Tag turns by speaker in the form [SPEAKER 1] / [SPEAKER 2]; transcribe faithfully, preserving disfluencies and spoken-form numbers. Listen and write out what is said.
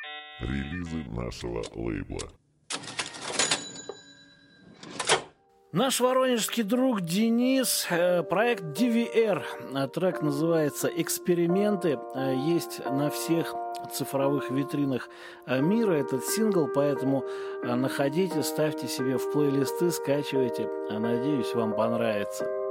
[SPEAKER 1] Релизы нашего лейбла.
[SPEAKER 2] Наш воронежский друг Денис, э, проект ди ви эр, э, трек называется «Эксперименты», э, есть на всех цифровых витринах э, мира этот сингл, поэтому э, находите, ставьте себе в плейлисты, скачивайте, э, надеюсь, вам понравится.